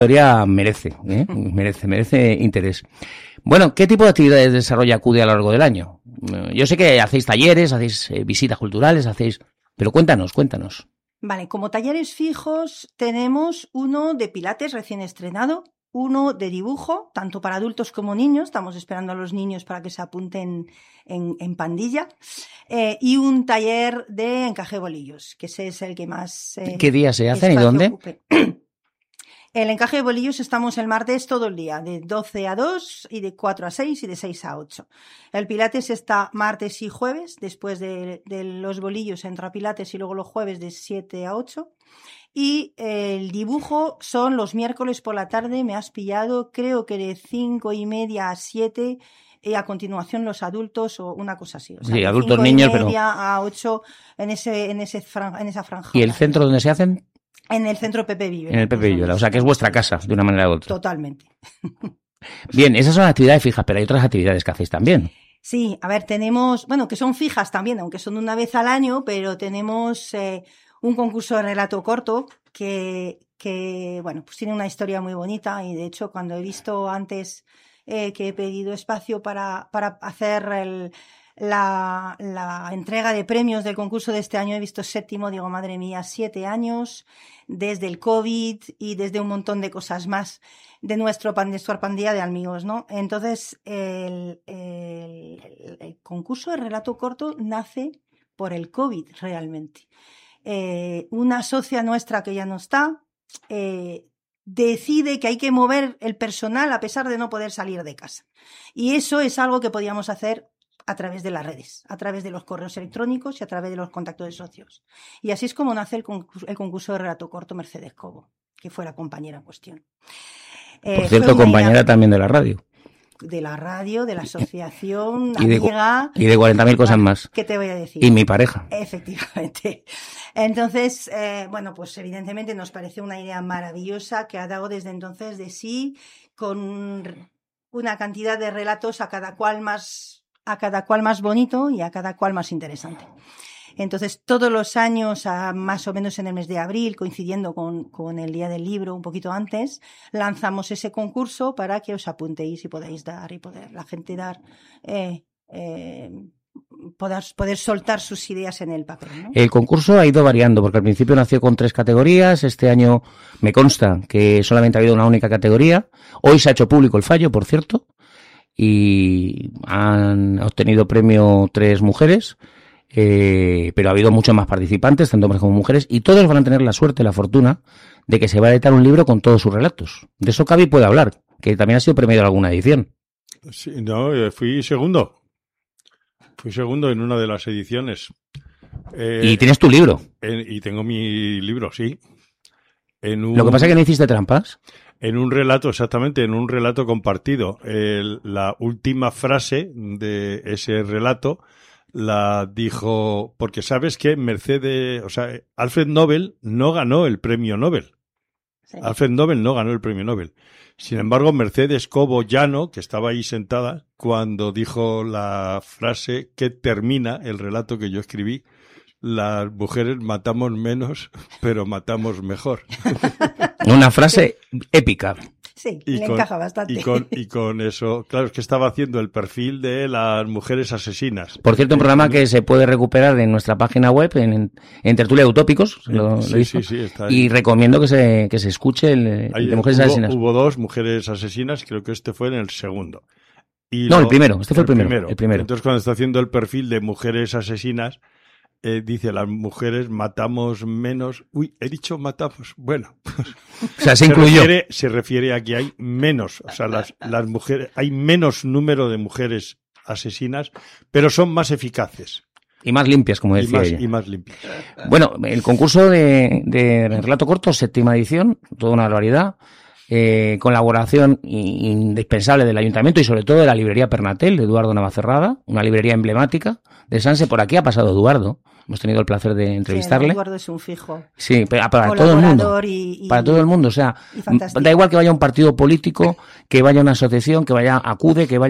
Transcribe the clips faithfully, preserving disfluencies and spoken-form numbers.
historia merece, ¿eh? merece, merece interés. Bueno, ¿qué tipo de actividades desarrolla Acude a lo largo del año? Yo sé que hacéis talleres, hacéis eh, visitas culturales, hacéis... Pero cuéntanos, cuéntanos. Vale, como talleres fijos tenemos uno de pilates recién estrenado, uno de dibujo, tanto para adultos como niños, estamos esperando a los niños para que se apunten en, en pandilla, eh, y un taller de encaje bolillos, que ese es el que más... Eh, ¿Qué días se hacen y dónde? Ocupe. El encaje de bolillos estamos el martes todo el día, de doce a dos y de cuatro a seis y de seis a ocho. El pilates está martes y jueves, después de, de los bolillos entra pilates y luego los jueves de siete a ocho. Y el dibujo son los miércoles por la tarde, me has pillado, creo que de cinco y media a siete, y a continuación los adultos o una cosa así. O sea, sí, de adultos, cinco niños, y media pero... a ocho en, ese, en, ese franja, en esa franja. ¿Y el centro donde se hacen? En el centro Pepe Vive. En el Pepe Vive, o sea que es vuestra casa, de una manera u otra. Totalmente. Bien, esas son actividades fijas, pero hay otras actividades que hacéis también. Sí, a ver, tenemos, bueno, que son fijas también, aunque son una vez al año, pero tenemos eh, un concurso de relato corto que, que, bueno, pues tiene una historia muy bonita y de hecho cuando he visto antes eh, que he pedido espacio para, para hacer el... La, la entrega de premios del concurso de este año, he visto séptimo, digo, madre mía, siete años, desde el COVID y desde un montón de cosas más de nuestro pan, de nuestra pandilla de amigos, ¿no? Entonces, el, el, el concurso de relato corto nace por el COVID, realmente. Eh, una socia nuestra que ya no está, eh, decide que hay que mover el personal a pesar de no poder salir de casa. Y eso es algo que podíamos hacer a través de las redes, a través de los correos electrónicos y a través de los contactos de socios. Y así es como nace el concurso, el concurso de relato corto Mercedes Cobo, que fue la compañera en cuestión. Eh, Por cierto, compañera idea también de la radio. De la radio, de la asociación, y de, amiga... Y de cuarenta mil cosas más. ¿Qué te voy a decir? Y mi pareja. Efectivamente. Entonces, eh, bueno, pues evidentemente nos parece una idea maravillosa que ha dado desde entonces de sí, con una cantidad de relatos a cada cual más... a cada cual más bonito y a cada cual más interesante. Entonces, todos los años, a más o menos en el mes de abril, coincidiendo con, con el Día del Libro, un poquito antes, lanzamos ese concurso para que os apuntéis y podáis dar, y poder la gente dar, eh, eh, poder, poder soltar sus ideas en el papel, ¿no? El concurso ha ido variando, porque al principio nació con tres categorías, este año me consta que solamente ha habido una única categoría, hoy se ha hecho público el fallo, por cierto, y han obtenido premio tres mujeres, eh, pero ha habido muchos más participantes, tanto hombres como mujeres, y todos van a tener la suerte, la fortuna, de que se va a editar un libro con todos sus relatos. De eso Cavi puede hablar, que también ha sido premiado en alguna edición. Sí, no, fui segundo. Fui segundo en una de las ediciones. Eh, ¿Y tienes tu libro? En, y tengo mi libro, sí. En un... Lo que pasa es que no hiciste trampas. En un relato, exactamente, en un relato compartido. El, la última frase de ese relato la dijo, porque sabes que Mercedes, o sea, Alfred Nobel no ganó el premio Nobel. Sí. Alfred Nobel no ganó el premio Nobel. Sin embargo, Mercedes Cobo Llano, que estaba ahí sentada, cuando dijo la frase que termina el relato que yo escribí, las mujeres matamos menos, pero matamos mejor. Una frase épica. Sí, y le con, encaja bastante. Y con, y con eso, claro, es que estaba haciendo el perfil de las mujeres asesinas. Por cierto, un programa que se puede recuperar en nuestra página web, en, en Tertulia Utópicos, lo, sí, lo sí, sí, está ahí. Y recomiendo que se, que se escuche el, el de mujeres hubo, asesinas. Hubo dos mujeres asesinas, creo que este fue en el segundo. Y no, lo, el primero, este fue el, el primero, primero. El primero. Entonces, cuando está haciendo el perfil de mujeres asesinas, Eh, dice, las mujeres matamos menos... Uy, he dicho matamos. Bueno. O sea, se, se incluyó. Refiere, se refiere a que hay menos. O sea, las, las mujeres... Hay menos número de mujeres asesinas, pero son más eficaces. Y más limpias, como decía y más, ella. Y más limpias. Bueno, el concurso de, de relato corto, séptima edición, toda una barbaridad. Eh, colaboración indispensable del Ayuntamiento y sobre todo de la librería Pernatel, de Eduardo Navacerrada, una librería emblemática de Sanse. Por aquí ha pasado Eduardo, hemos tenido el placer de entrevistarle. Sí, Eduardo es un fijo. Sí, para, para todo el mundo. Y, y, para todo el mundo, o sea, da igual que vaya un partido político, que vaya una asociación, que vaya Acude, que vaya...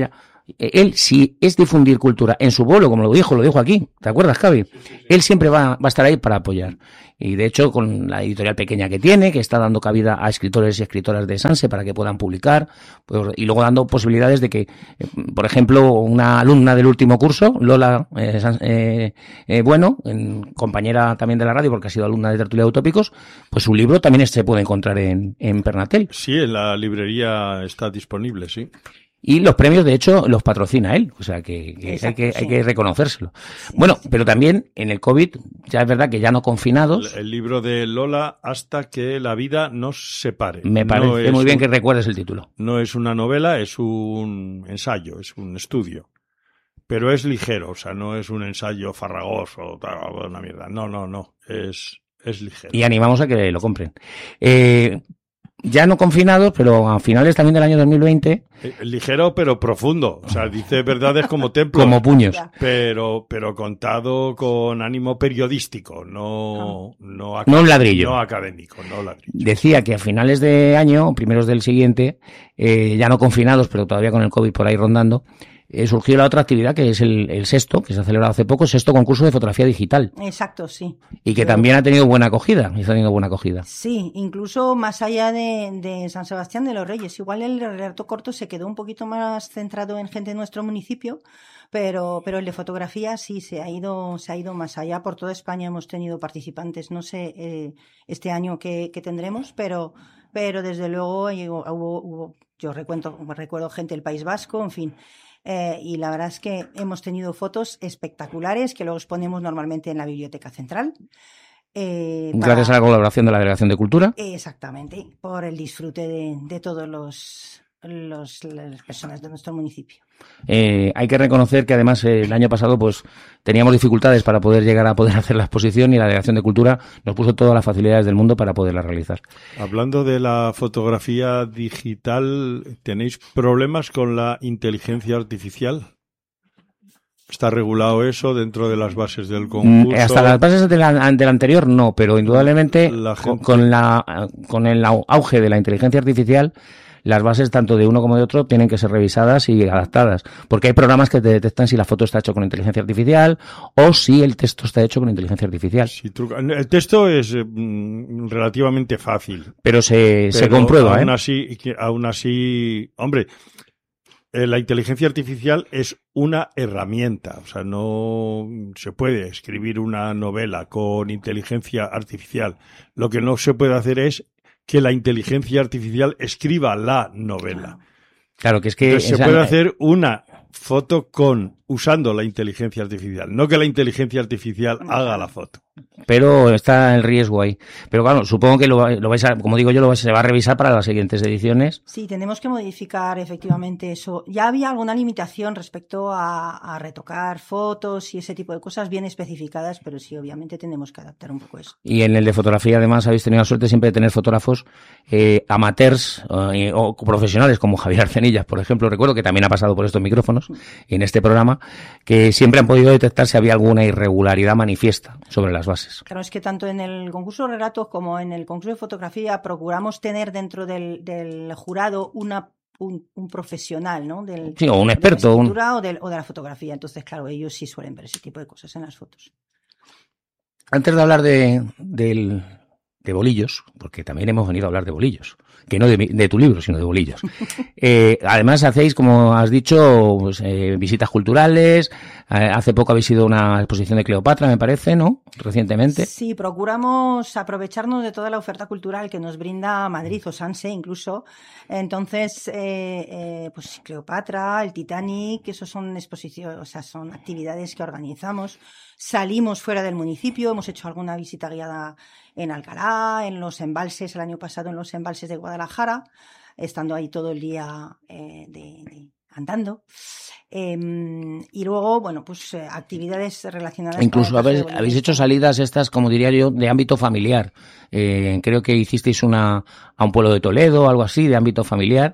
Él, si es difundir cultura en su bolo, como lo dijo, lo dijo aquí, ¿te acuerdas, Javi? Sí, sí, sí. Él siempre va, va a estar ahí para apoyar. Y de hecho, con la editorial pequeña que tiene, que está dando cabida a escritores y escritoras de Sanse para que puedan publicar, pues, y luego dando posibilidades de que, eh, por ejemplo, una alumna del último curso, Lola eh, eh, eh, Bueno, en, compañera también de la radio, porque ha sido alumna de Tertulia de Utópicos, pues su libro también se puede encontrar en, en Pernatel. Sí, en la librería está disponible, sí. Y los premios, de hecho, los patrocina él. O sea, que, que, Exacto, hay, que sí. hay que reconocérselo. Sí, bueno, sí. Pero también en el COVID, ya es verdad que ya no confinados. El, el libro de Lola, Hasta que la vida nos separe. Me parece no muy bien un, que recuerdes el título. No es una novela, es un ensayo, es un estudio. Pero es ligero, o sea, no es un ensayo farragoso, una mierda. No, no, no. Es, es ligero. Y animamos a que lo compren. Eh... Ya no confinados, pero a finales también del año dos mil veinte. Ligero pero profundo. O sea, dice verdades como templos. Como puños. Pero, pero contado con ánimo periodístico, no, no, acad- no un ladrillo. No académico, no ladrillo. Decía que a finales de año, primeros del siguiente, eh, ya no confinados, pero todavía con el COVID por ahí rondando, Eh, surgió la otra actividad que es el, el sexto, que se ha celebrado hace poco, sexto concurso de fotografía digital. Exacto, sí. Y que Yo... también ha tenido buena acogida, y está teniendo buena acogida. Sí, incluso más allá de, de San Sebastián de los Reyes. Igual el relato corto se quedó un poquito más centrado en gente de nuestro municipio, pero, pero el de fotografía sí se ha ido, se ha ido más allá. Por toda España hemos tenido participantes, no sé eh, este año qué, qué tendremos, pero, pero desde luego hubo, hubo, hubo yo recuerdo, recuerdo gente del País Vasco, en fin. Eh, y la verdad es que hemos tenido fotos espectaculares que luego exponemos normalmente en la Biblioteca Central. Eh, Gracias para... a la colaboración de la Delegación de Cultura. Exactamente, por el disfrute de, de todos los, los las personas de nuestro municipio. Eh, hay que reconocer que además eh, el año pasado pues teníamos dificultades para poder llegar a poder hacer la exposición y la Delegación de Cultura nos puso todas las facilidades del mundo para poderla realizar. Hablando de la fotografía digital, ¿tenéis problemas con la inteligencia artificial? ¿Está regulado eso dentro de las bases del concurso? Hasta las bases del de anterior no, pero indudablemente la gente... con, con, la, con el auge de la inteligencia artificial, las bases tanto de uno como de otro tienen que ser revisadas y adaptadas, porque hay programas que te detectan si la foto está hecha con inteligencia artificial o si el texto está hecho con inteligencia artificial. Sí, el texto es mm, relativamente fácil. Pero se, pero se comprueba, aún ¿eh? Así, aún así, hombre, eh, la inteligencia artificial es una herramienta, o sea, no se puede escribir una novela con inteligencia artificial. Lo que no se puede hacer es que la inteligencia artificial escriba la novela. Claro, que es que... Entonces, se esa... puede hacer una foto con usando la inteligencia artificial, no que la inteligencia artificial haga la foto. Pero está el riesgo ahí. Pero claro, supongo que lo, lo vais a, como digo yo, lo se va a revisar para las siguientes ediciones. Sí, tenemos que modificar efectivamente eso. Ya había alguna limitación respecto a, a retocar fotos y ese tipo de cosas bien especificadas, pero sí, obviamente tenemos que adaptar un poco eso. Y en el de fotografía, además, habéis tenido la suerte siempre de tener fotógrafos eh, amateurs eh, o profesionales como Javier Arcenillas, por ejemplo. Recuerdo que también ha pasado por estos micrófonos y en este programa, que siempre han podido detectar si había alguna irregularidad manifiesta sobre las bases. Claro, es que tanto en el concurso de relatos como en el concurso de fotografía procuramos tener dentro del, del jurado una, un, un profesional, ¿no? Del, sí, o un experto. De la escritura un... o, de, o de la fotografía. Entonces, claro, ellos sí suelen ver ese tipo de cosas en las fotos. Antes de hablar de, de, de bolillos, porque también hemos venido a hablar de bolillos, que no de, de tu libro, sino de bolillos. Eh, además hacéis, como has dicho, pues, eh, visitas culturales. Eh, hace poco habéis ido a una exposición de Cleopatra, me parece, ¿no? Recientemente. Sí, procuramos aprovecharnos de toda la oferta cultural que nos brinda Madrid o Sanse incluso. Entonces, eh, eh, pues Cleopatra, el Titanic, esos son exposiciones, o sea, son actividades que organizamos. Salimos fuera del municipio, hemos hecho alguna visita guiada en Alcalá, en los embalses, el año pasado en los embalses de Guadalajara, estando ahí todo el día eh, de, de, andando. Eh, y luego, bueno, pues eh, actividades relacionadas... Incluso habéis, habéis hecho salidas estas, como diría yo, de ámbito familiar. Eh, creo que hicisteis una a un pueblo de Toledo, algo así, de ámbito familiar.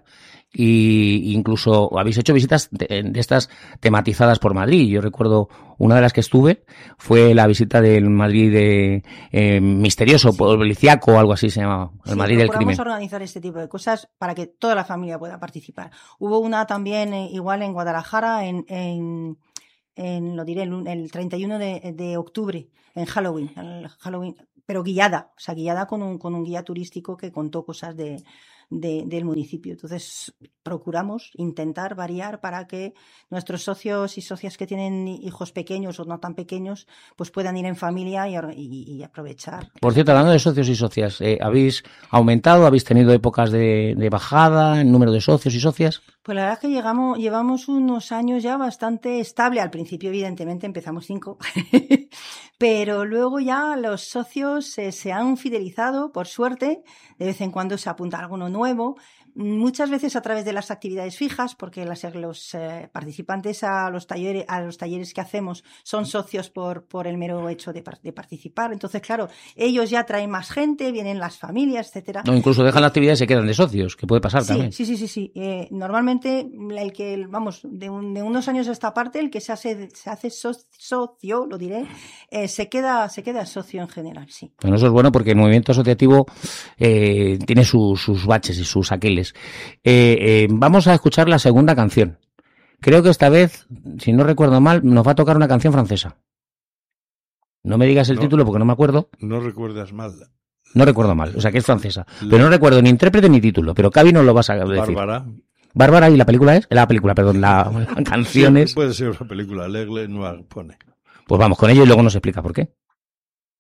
y incluso habéis hecho visitas de, de estas tematizadas por Madrid. Yo recuerdo una de las que estuve fue la visita del Madrid de eh, misterioso, sí. Policiaco o algo así se llamaba, el sí, Madrid del crimen. Vamos a organizar este tipo de cosas para que toda la familia pueda participar. Hubo una también eh, igual en Guadalajara en, en, en lo diré, el, el treinta y uno de, de octubre, en Halloween, el Halloween, pero guiada, o sea, guiada con un, con un guía turístico que contó cosas de De, del municipio. Entonces procuramos intentar variar para que nuestros socios y socias que tienen hijos pequeños o no tan pequeños pues puedan ir en familia y, y, y aprovechar. Por cierto, hablando de socios y socias, eh, ¿habéis aumentado? ¿Habéis tenido épocas de, de bajada en número de socios y socias? Pues la verdad es que llegamos, llevamos unos años ya bastante estable. Al principio, evidentemente, empezamos cinco, pero luego ya los socios eh, se han fidelizado, por suerte. De vez en cuando se apunta alguno nuevo, muchas veces a través de las actividades fijas, porque las, los eh, participantes a los talleres a los talleres que hacemos son socios por, por el mero hecho de, de participar. Entonces, claro, ellos ya traen más gente, vienen las familias, etcétera. No, incluso dejan la actividad y se quedan de socios, que puede pasar sí, también. Sí, sí, sí, sí. Eh, normalmente el que, vamos, de, un, de unos años a esta parte, el que se hace, se hace so, socio, lo diré, eh, se queda, se queda socio en general, sí. Bueno, eso es bueno porque el movimiento asociativo eh, tiene su, sus baches y sus aqueles. Eh, eh, vamos a escuchar la segunda canción. Creo que esta vez, si no recuerdo mal, nos va a tocar una canción francesa. No me digas el no, título porque no me acuerdo. No recuerdas mal. No recuerdo mal, o sea que es francesa. La... Pero no recuerdo ni intérprete ni título, pero Cavi nos lo vas a decir. Bárbara. Bárbara, ¿y la película es? La película, perdón, la, la canción es... Sí, puede ser una película, L'Aigle Noir pone. Pues vamos con ello y luego nos explica por qué.